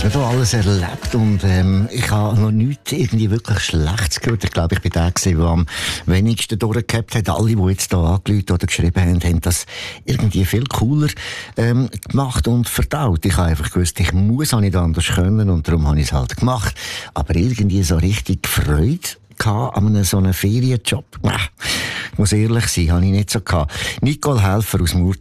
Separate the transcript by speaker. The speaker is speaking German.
Speaker 1: was man da alles erlebt und ich habe noch nichts irgendwie wirklich Schlechtes gehört. Ich glaube, ich bin der gewesen, der am wenigsten durchgehabt hat. Alle, die jetzt hier angerufen oder geschrieben haben, haben das irgendwie viel cooler gemacht und verdaut. Ich habe einfach gewusst, ich muss auch nicht anders können und darum habe ich es halt gemacht. Aber irgendwie so richtig Freude an einem so einen Ferienjob. Ich muss ehrlich sein, habe ich nicht so gehabt. Nicole Helfer aus Murten